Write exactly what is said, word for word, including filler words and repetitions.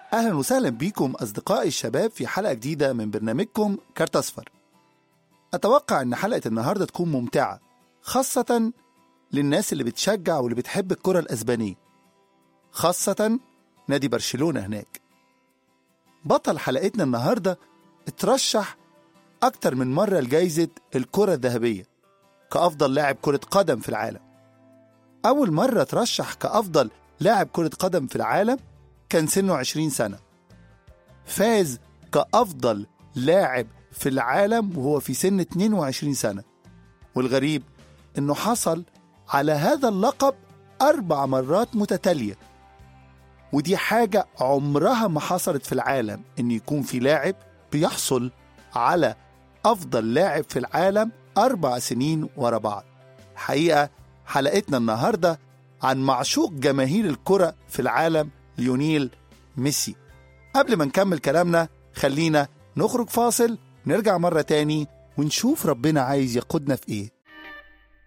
أهلا وسهلا بكم أصدقائي الشباب في حلقة جديدة من برنامجكم كارت أصفر. أتوقع أن حلقة النهاردة تكون ممتعة، خاصة للناس اللي بتشجع واللي بتحب الكرة الأسبانية، خاصة نادي برشلونة هناك. بطل حلقتنا النهاردة اترشح أكتر من مرة لجائزة الكرة الذهبية كأفضل لاعب كرة قدم في العالم. أول مرة ترشح كأفضل لاعب كرة قدم في العالم كان سنه عشرين سنة. فاز كأفضل لاعب في العالم وهو في سن اتنين وعشرين سنة، والغريب إنه حصل على هذا اللقب أربع مرات متتالية، ودي حاجة عمرها ما حصلت في العالم، إن يكون في لاعب بيحصل على أفضل لاعب في العالم أربع سنين ورا بعض. حقيقة حلقتنا النهاردة عن معشوق جماهير الكرة في العالم، ليونيل ميسي. قبل ما نكمل كلامنا خلينا نخرج فاصل، نرجع مرة تاني ونشوف ربنا عايز يقودنا في إيه.